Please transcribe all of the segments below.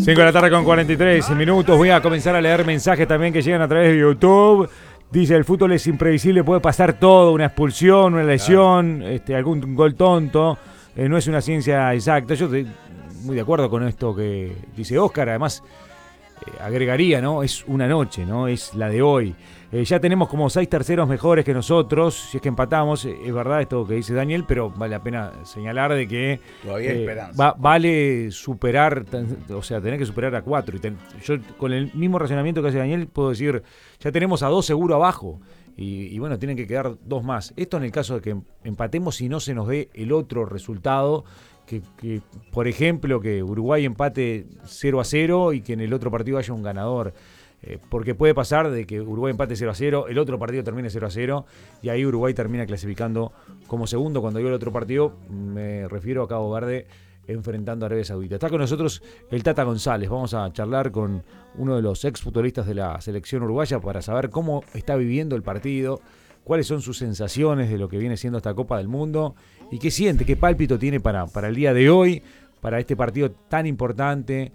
5 de la tarde con 43 minutos. Voy a comenzar a leer mensajes también que llegan a través de YouTube. Dice, el fútbol es imprevisible, puede pasar todo, una expulsión, una lesión, algún gol tonto. No es una ciencia exacta. Yo estoy muy de acuerdo con esto que dice Óscar. Además, agregaría, ¿no? Es una noche, ¿no? Es la de hoy. Ya tenemos como 6 terceros mejores que nosotros, si es que empatamos. Es verdad esto que dice Daniel, pero vale la pena señalar de que todavía hay esperanza. Vale superar, o sea, tener que superar a 4. Yo con el mismo razonamiento que hace Daniel puedo decir, ya tenemos a 2 seguro abajo. Y bueno, tienen que quedar 2 más. Esto en el caso de que empatemos y no se nos dé el otro resultado. Que, por ejemplo, que Uruguay empate 0-0 y que en el otro partido haya un ganador. Porque puede pasar de que Uruguay empate 0-0, el otro partido termine 0-0 y ahí Uruguay termina clasificando como segundo. Cuando digo el otro partido, me refiero a Cabo Verde enfrentando a Arabia Saudita. Está con nosotros el Tata González. Vamos a charlar con uno de los exfutbolistas de la selección uruguaya para saber cómo está viviendo el partido, cuáles son sus sensaciones de lo que viene siendo esta Copa del Mundo y qué siente, qué pálpito tiene para el día de hoy, para este partido tan importante,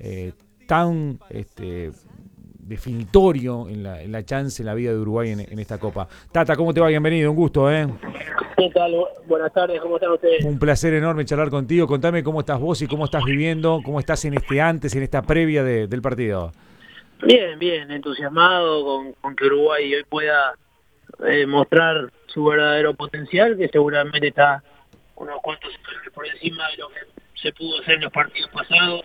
tan definitorio en la chance, en la vida de Uruguay en esta Copa. Tata, ¿cómo te va? Bienvenido, un gusto, ¿eh? ¿Qué tal? Buenas tardes, ¿cómo están ustedes? Un placer enorme charlar contigo. Contame cómo estás vos y cómo estás viviendo, cómo estás en en esta previa del partido. Bien, entusiasmado con que Uruguay hoy pueda mostrar su verdadero potencial, que seguramente está unos cuantos por encima de lo que se pudo hacer en los partidos pasados.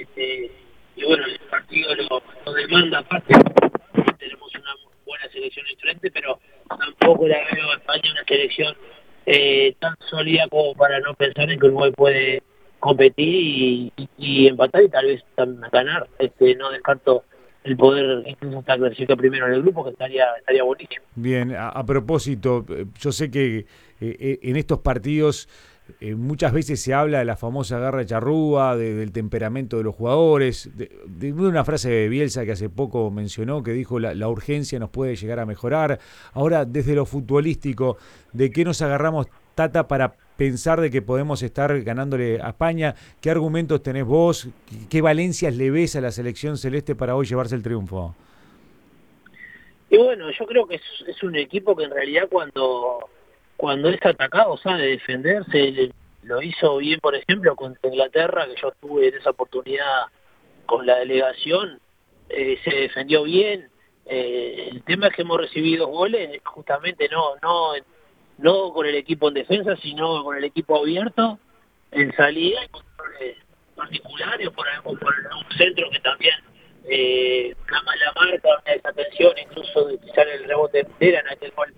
Y bueno, el partido lo demanda, aparte tenemos una buena selección enfrente, pero tampoco la veo a España una selección tan sólida como para no pensar en que Uruguay puede competir y empatar y tal vez también ganar. No descarto el poder incluso hasta clasificar primero en el grupo, que estaría buenísimo. Bien, a propósito, yo sé que en estos partidos muchas veces se habla de la famosa garra charrúa, del temperamento de los jugadores, de una frase de Bielsa que hace poco mencionó, que dijo la urgencia nos puede llegar a mejorar. Ahora, desde lo futbolístico, ¿de qué nos agarramos, Tata, para pensar de que podemos estar ganándole a España? ¿Qué argumentos tenés vos? ¿Qué valencias le ves a la selección celeste para hoy llevarse el triunfo? Y bueno, yo creo que es un equipo que en realidad cuando es atacado sabe defenderse. Lo hizo bien, por ejemplo, contra Inglaterra, que yo tuve esa oportunidad con la delegación. Se defendió bien. El tema es que hemos recibido goles justamente no con el equipo en defensa, sino con el equipo abierto en salida, y con errores particulares, por un centro que también la marca, una desatención, incluso de pisar el rebote entera en aquel gol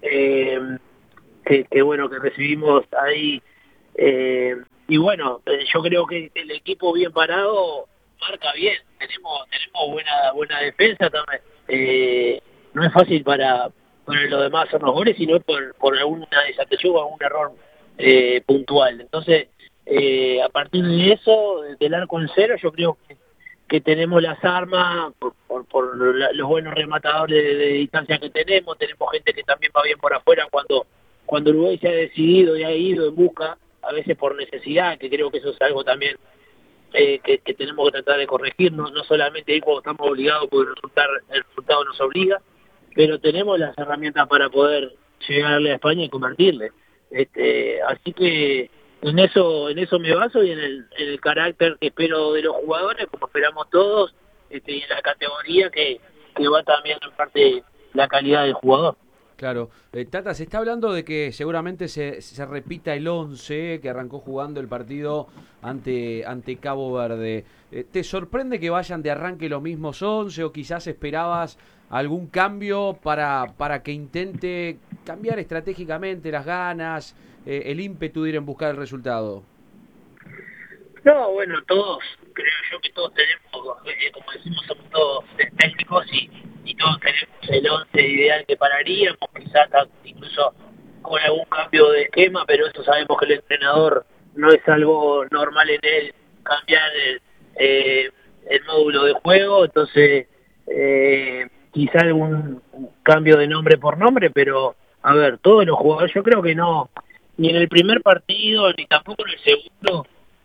que bueno, que recibimos ahí. Y bueno, yo creo que el equipo bien parado marca bien. Tenemos buena defensa también. No es fácil para los demás hacer los goles, sino por alguna desatención o algún error puntual. Entonces, a partir de eso, del arco en cero, yo creo que tenemos las armas por los buenos rematadores de distancia que tenemos gente que también va bien por afuera cuando Uruguay se ha decidido y ha ido en busca, a veces por necesidad, que creo que eso es algo también que tenemos que tratar de corregir, no solamente ahí cuando estamos obligados porque el resultado nos obliga, pero tenemos las herramientas para poder llegarle a España y convertirle. Así que en eso me baso, y en el carácter que espero de los jugadores, como esperamos todos, y en la categoría que va también en parte la calidad del jugador. Claro. Tata, se está hablando de que seguramente se repita el 11 que arrancó jugando el partido ante Cabo Verde. ¿Te sorprende que vayan de arranque los mismos 11 o quizás esperabas algún cambio para que intente cambiar estratégicamente las ganas, el ímpetu de ir en buscar el resultado? No, bueno, creo yo que todos tenemos, como decimos, somos todos técnicos y todos tenemos el 11 ideal que pararíamos, quizás incluso con algún cambio de esquema, pero eso sabemos que el entrenador no es algo normal en él cambiar el módulo de juego, entonces quizás algún cambio de nombre por nombre, pero a ver, todos los jugadores, yo creo que no, ni en el primer partido, ni tampoco en el segundo,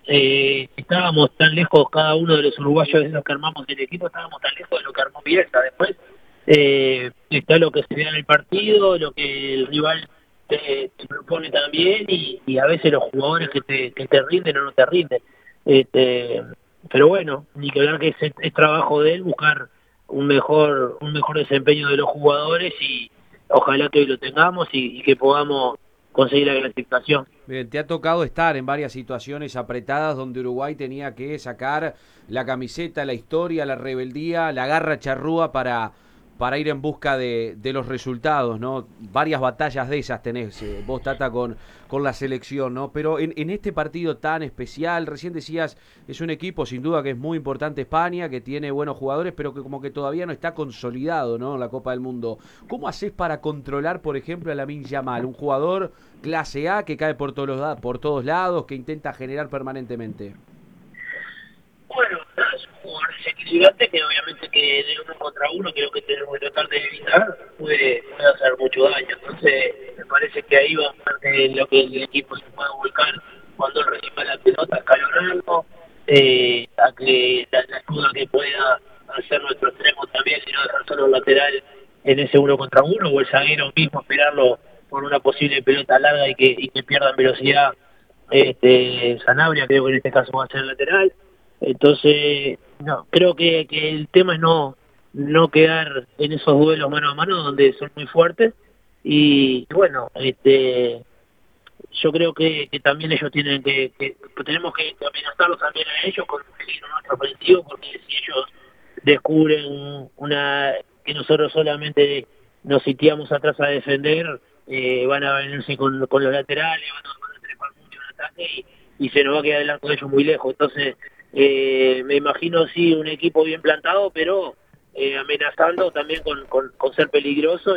estábamos tan lejos, cada uno de los uruguayos de los que armamos el equipo, estábamos tan lejos de lo que armó Bielsa. Después está lo que se ve en el partido, lo que el rival te propone también, y a veces los jugadores que te rinden o no te rinden. Pero bueno, ni que hablar que es trabajo de él buscar un mejor desempeño de los jugadores, y ojalá que hoy lo tengamos y que podamos conseguir la clasificación. Bien, te ha tocado estar en varias situaciones apretadas donde Uruguay tenía que sacar la camiseta, la historia, la rebeldía, la garra charrúa para ir en busca de los resultados, ¿no? Varias batallas de esas tenés vos, Tata, con la selección, ¿no? Pero en este partido tan especial, recién decías, es un equipo sin duda que es muy importante España, que tiene buenos jugadores, pero que como que todavía no está consolidado, ¿no? En la Copa del Mundo. ¿Cómo haces para controlar, por ejemplo, a Lamine Yamal, un jugador clase A que cae por todos lados, que intenta generar permanentemente? Bueno, es un jugador desequilibrante que obviamente que de uno contra uno, creo que tenemos que tratar de evitar, puede hacer mucho daño. Entonces me parece que ahí va a parte lo que el equipo se puede volcar cuando él reciba la pelota, escalonarlo, a que la ayuda que pueda hacer nuestro extremo también, y no dejar solo el lateral en ese uno contra uno, o el zaguero mismo esperarlo por una posible pelota larga y que pierdan velocidad. Sanabria creo que en este caso va a ser el lateral. Entonces, no, creo que el tema es no quedar en esos duelos mano a mano donde son muy fuertes, y bueno, yo creo que también ellos tienen que tenemos que amenazarlos también a ellos con un peligro nuestro ofensivo, porque si ellos descubren que nosotros solamente nos sitiamos atrás a defender, van a venirse con los laterales, van a trepar mucho en ataque, y se nos va a quedar el arco de ellos muy lejos. Entonces me imagino sí un equipo bien plantado, pero amenazando también con ser peligroso,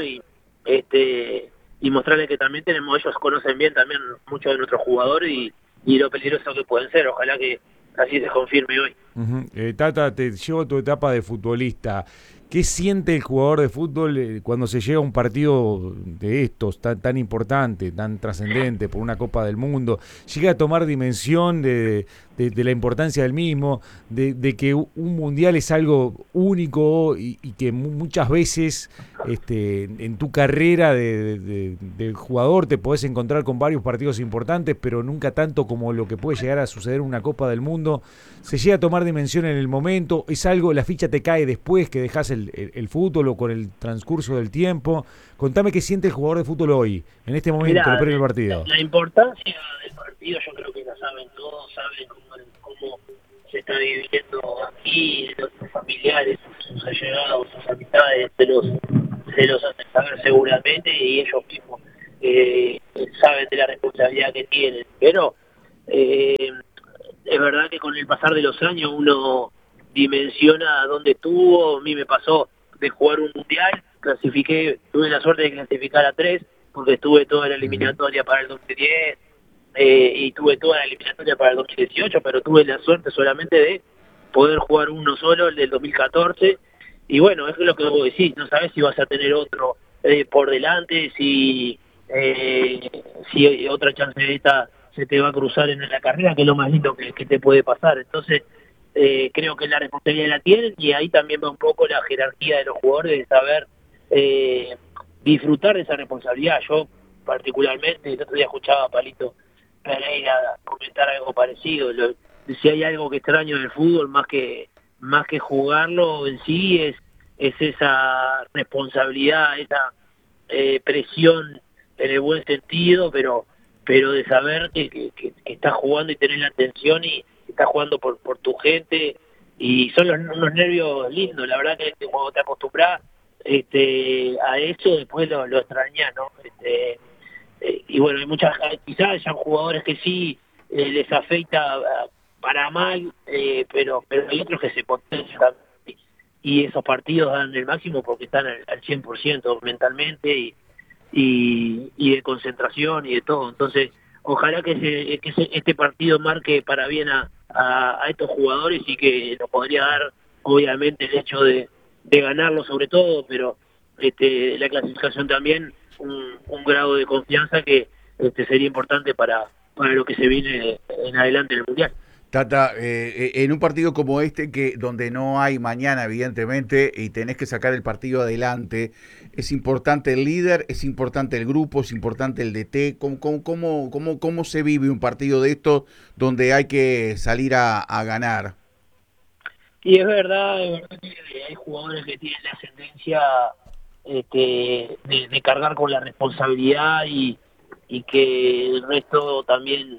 y mostrarles que también ellos conocen bien también muchos de nuestros jugadores, y lo peligroso que pueden ser. Ojalá que así se confirme hoy. Tata, te llevo a tu etapa de futbolista. ¿Qué siente el jugador de fútbol cuando se llega a un partido de estos tan importante, tan trascendente, por una Copa del Mundo? ¿Llega a tomar dimensión de la importancia del mismo, de que un mundial es algo único y que muchas veces en tu carrera de jugador te podés encontrar con varios partidos importantes, pero nunca tanto como lo que puede llegar a suceder en una Copa del Mundo? ¿Se llega a tomar dimensión en el momento? ¿Es algo, la ficha te cae después que dejás el fútbol o con el transcurso del tiempo? Contame qué siente el jugador de fútbol hoy, en este momento, en el previo del partido. La importancia del partido yo creo que la saben todos, saben cómo se está viviendo aquí, los familiares, sus allegados, sus amistades, se los hacen saber seguramente, y ellos mismos saben de la responsabilidad que tienen. Pero es verdad que con el pasar de los años uno dimensiona dónde estuvo. A mí me pasó de jugar un mundial, tuve la suerte de clasificar a 3, porque estuve toda la eliminatoria para el 2010, y tuve toda la eliminatoria para el 2018, pero tuve la suerte solamente de poder jugar uno solo, el del 2014, y bueno, es lo que vos decís, no sabes si vas a tener otro por delante, si otra chance de esta se te va a cruzar en la carrera, que es lo más lindo que te puede pasar. Entonces creo que la responsabilidad la tienen, y ahí también va un poco la jerarquía de los jugadores, de saber disfrutar de esa responsabilidad. Yo particularmente, el otro día escuchaba a Palito Pereira comentar algo parecido. Si hay algo que extraño del fútbol, más que jugarlo en sí, es esa responsabilidad, esa presión en el buen sentido, pero de saber que estás jugando y tenés la atención, y estás jugando por tu gente, y son unos nervios lindos. La verdad que cuando te acostumbras a eso, después lo extrañas, ¿no? Y bueno, hay quizás hayan jugadores que sí les afecta para mal, pero hay otros que se potencian, y esos partidos dan el máximo porque están al 100% mentalmente y de concentración y de todo. Entonces ojalá que este partido marque para bien a estos jugadores, y que nos podría dar obviamente el hecho de ganarlo sobre todo, pero la clasificación también, un grado de confianza que sería importante para lo que se viene en adelante en el Mundial. Tata, en un partido como este, donde no hay mañana, evidentemente, y tenés que sacar el partido adelante, es importante el líder, es importante el grupo, es importante el DT. ¿Cómo se vive un partido de estos donde hay que salir a ganar? Y es verdad que hay jugadores que tienen la ascendencia de cargar con la responsabilidad y que el resto también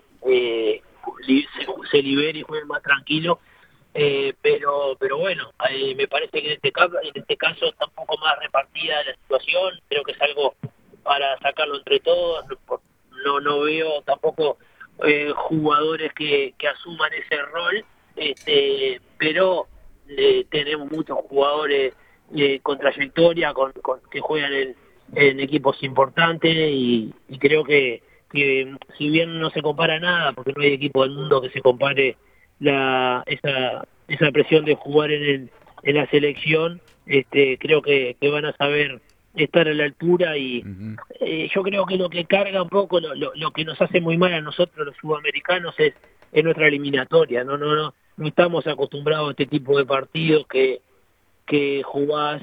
se libere y juegue más tranquilo. Pero bueno, me parece que en este caso está un poco más repartida la situación. Creo que es algo para sacarlo entre todos. No veo tampoco jugadores que asuman ese rol, pero tenemos muchos jugadores con trayectoria, que juegan en equipos importantes y creo que si bien no se compara nada, porque no hay equipo del mundo que se compare esa presión de jugar en la selección, creo que van a saber estar a la altura y yo creo que lo que carga un poco, lo que nos hace muy mal a nosotros los sudamericanos es nuestra eliminatoria. No estamos acostumbrados a este tipo de partidos que jugás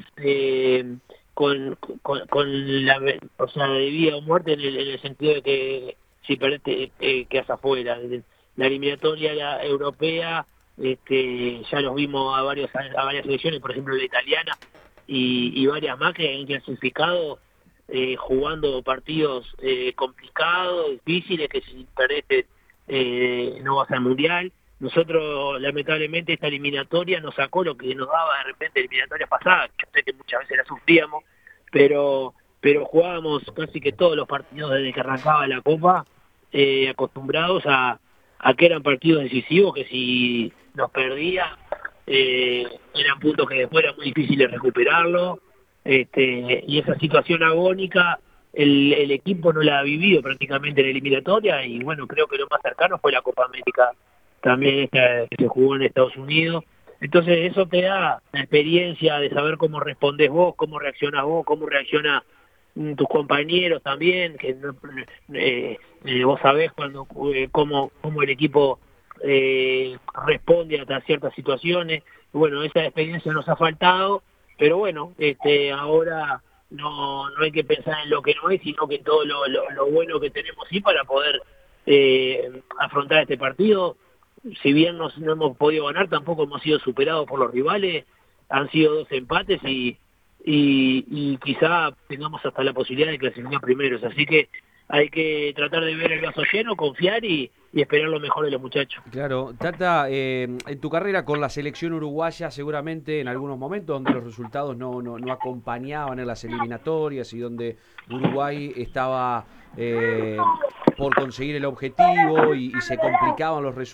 con la, o sea, de vida o muerte en el sentido de que si perdés quedas afuera. La eliminatoria europea, ya los vimos a varias selecciones, por ejemplo la italiana y varias más que han clasificado jugando partidos complicados, difíciles, que si perdés no vas al mundial. Nosotros, lamentablemente, esta eliminatoria nos sacó lo que nos daba de repente eliminatorias pasadas. Yo sé que muchas veces la sufríamos, pero jugábamos casi que todos los partidos desde que arrancaba la Copa, acostumbrados a que eran partidos decisivos, que si los perdía, eran puntos que después era muy difícil de recuperarlo. Y esa situación agónica, el equipo no la ha vivido prácticamente en la eliminatoria, y bueno, creo que lo más cercano fue la Copa América también esta que se jugó en Estados Unidos. Entonces eso te da la experiencia de saber cómo respondés vos, cómo reaccionás vos, cómo reacciona tus compañeros también, que vos sabés cómo el equipo responde a ciertas situaciones. Bueno, esa experiencia nos ha faltado, pero bueno, ahora no hay que pensar en lo que no es, sino que en todo lo bueno que tenemos sí para poder afrontar este partido. Si bien no hemos podido ganar, tampoco hemos sido superados por los rivales. Han sido 2 empates y quizá tengamos hasta la posibilidad de clasificar primeros. Así que hay que tratar de ver el vaso lleno, confiar y esperar lo mejor de los muchachos. Claro, Tata, en tu carrera con la selección uruguaya, seguramente en algunos momentos donde los resultados no acompañaban en las eliminatorias y donde Uruguay estaba por conseguir el objetivo y se complicaban los resultados.